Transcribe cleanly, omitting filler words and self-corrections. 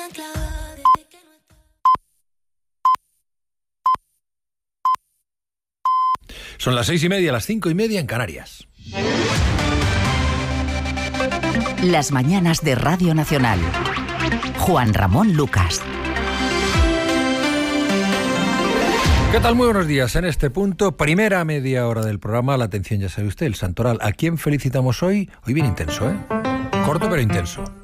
han clavado desde que no está. Son las 6:30, las 5:30 en Canarias. Las mañanas de Radio Nacional. Juan Ramón Lucas. ¿Qué tal? Muy buenos días. En este punto, primera media hora del programa, la atención, ya sabe usted, el santoral. ¿A quién felicitamos hoy? Hoy bien intenso, ¿eh? Corto pero intenso.